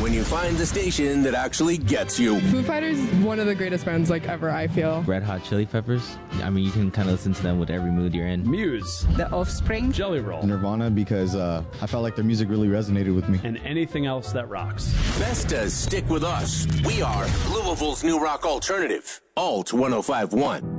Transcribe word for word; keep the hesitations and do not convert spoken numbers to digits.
when you find the station that actually gets you. Foo Fighters is one of the greatest bands like ever, I feel. Red Hot Chili Peppers. I mean, you can kind of listen to them with every mood you're in. Muse. The Offspring. Jelly Roll. Nirvana, because uh, I felt like their music really resonated with me. And anything else that rocks. Best does stick with us. We are Louisville's new rock alternative. Alt one oh five point one.